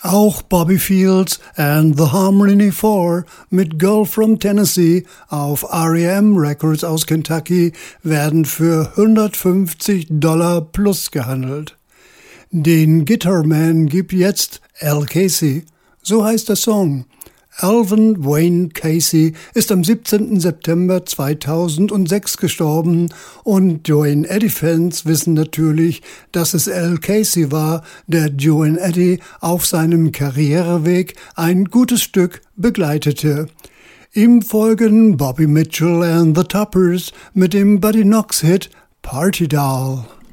Auch Bobby Fields and the Harmony 4 mit Girl from Tennessee auf R.E.M. Records aus Kentucky werden für $150 plus gehandelt. Den Guitarman gibt jetzt Al Casey, so heißt der Song. Alvin Wayne Casey ist am 17. September 2006 gestorben und Joe & Eddie-Fans wissen natürlich, dass es Al Casey war, der Joe & Eddie auf seinem Karriereweg ein gutes Stück begleitete. Ihm folgen Bobby Mitchell and the Toppers mit dem Buddy Knox-Hit Party Doll.